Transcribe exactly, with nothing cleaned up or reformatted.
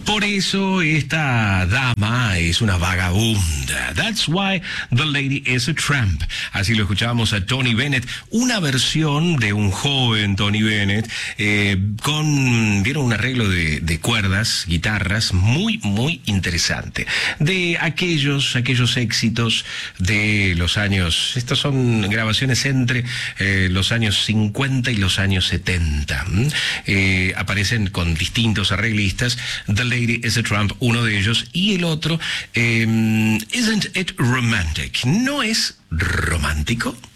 Por eso esta dama es una vagabunda. That's why the lady is a tramp. Así lo escuchábamos a Tony Bennett, una versión de un joven Tony Bennett eh, con, vieron, un arreglo de, de cuerdas, guitarras, muy, muy interesante. De aquellos, aquellos éxitos de los años, estos son grabaciones entre eh, los años cincuenta y los años setenta. Eh, aparecen con distintos arreglistas. The Lady is a Tramp, uno de ellos, y el otro, eh, Isn't It Romantic? ¿No es romántico?